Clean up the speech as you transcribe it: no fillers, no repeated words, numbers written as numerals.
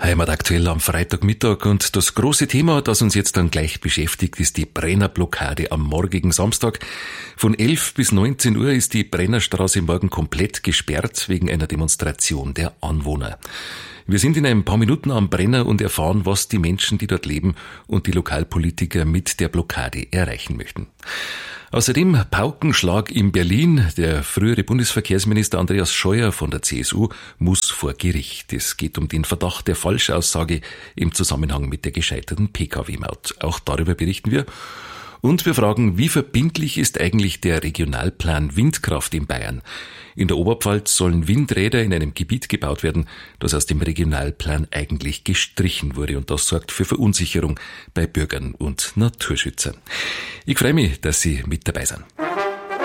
Heimataktuell am Freitagmittag und das große Thema, das uns jetzt dann gleich beschäftigt, ist die Brennerblockade am morgigen Samstag. Von 11 bis 19 Uhr ist die Brennerstraße morgen komplett gesperrt wegen einer Demonstration der Anwohner. Wir sind in ein paar Minuten am Brenner und erfahren, was die Menschen, die dort leben und die Lokalpolitiker mit der Blockade erreichen möchten. Außerdem Paukenschlag in Berlin. Der frühere Bundesverkehrsminister Andreas Scheuer von der CSU muss vor Gericht. Es geht um den Verdacht der Falschaussage im Zusammenhang mit der gescheiterten Pkw-Maut. Auch darüber berichten wir. Und wir fragen, wie verbindlich ist eigentlich der Regionalplan Windkraft in Bayern? In der Oberpfalz sollen Windräder in einem Gebiet gebaut werden, das aus dem Regionalplan eigentlich gestrichen wurde. Und das sorgt für Verunsicherung bei Bürgern und Naturschützern. Ich freue mich, dass Sie mit dabei sind.